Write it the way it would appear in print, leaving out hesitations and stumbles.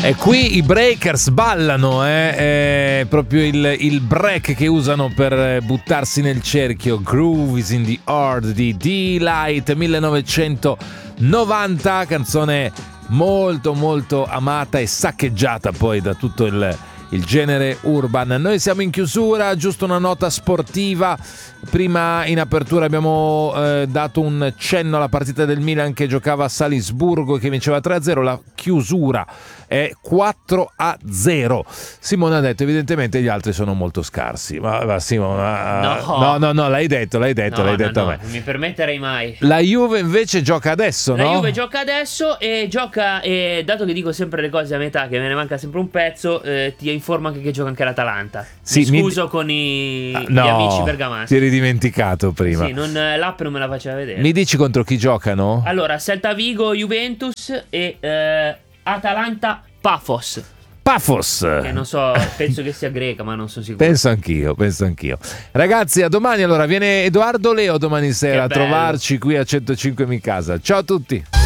E qui i breakers ballano, proprio il break che usano per buttarsi nel cerchio. Groove is in the Heart di D-Light 1990, canzone molto molto amata e saccheggiata poi da tutto il genere urban. Noi siamo in chiusura, giusto una nota sportiva. Prima in apertura abbiamo dato un cenno alla partita del Milan che giocava a Salisburgo e che vinceva 3-0. La chiusura è 4-0. Simone ha detto evidentemente gli altri sono molto scarsi. Ma Simone, no, l'hai detto a me. Non mi permetterei mai. La Juve invece gioca adesso, no? La Juve gioca adesso e gioca, dato che dico sempre le cose a metà, che me ne manca sempre un pezzo, ti informo anche che gioca anche l'Atalanta. Sì, mi scuso con gli amici bergamaschi. Ti eri dimenticato prima. Sì, l'app non me la faceva vedere. Mi dici contro chi giocano? Allora, Celta Vigo, Juventus e Atalanta Paphos. Che non so, penso che sia greca, ma non sono sicuro. Penso anch'io. Ragazzi, a domani allora. Viene Edoardo Leo domani sera a trovarci qui a 105 in casa. Ciao a tutti.